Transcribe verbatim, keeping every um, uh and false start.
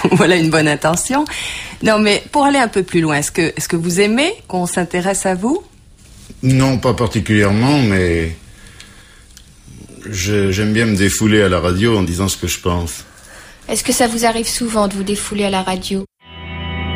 voilà une bonne intention. Non, mais pour aller un peu plus loin, est-ce que, est-ce que vous aimez qu'on s'intéresse à vous? Non, pas particulièrement, mais je, j'aime bien me défouler à la radio en disant ce que je pense. Est-ce que ça vous arrive souvent de vous défouler à la radio?